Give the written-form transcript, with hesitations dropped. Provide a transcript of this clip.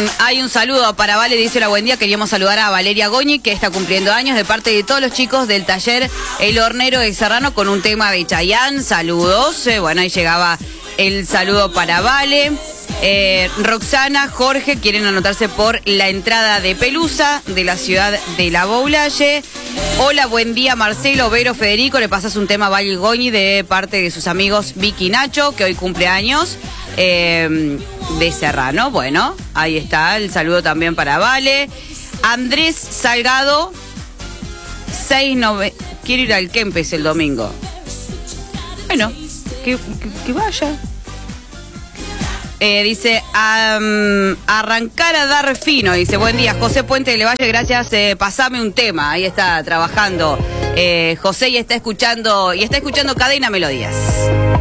Hay un saludo para Vale, dice la buen día. Queríamos saludar a Valeria Goñi, que está cumpliendo años, de parte de todos los chicos del taller El Hornero de Serrano, con un tema de Chayanne. Saludos. Bueno, ahí llegaba el saludo para Vale. Roxana, Jorge quieren anotarse por la entrada de Pelusa de la ciudad de La Boulaye. Hola, buen día Marcelo, Vero, Federico. Le pasas un tema a Vale Goñi de parte de sus amigos Vicky y Nacho, que hoy cumple años, de Serrano. Bueno, ahí está el saludo también para Vale. Andrés Salgado, 69. Quiero ir al Kempes el domingo. Bueno, que vaya. Dice, arrancar a dar fino. Dice, buen día, José Puente de Levalle, gracias, pasame un tema. Ahí está trabajando José y está escuchando Cadena Melodías.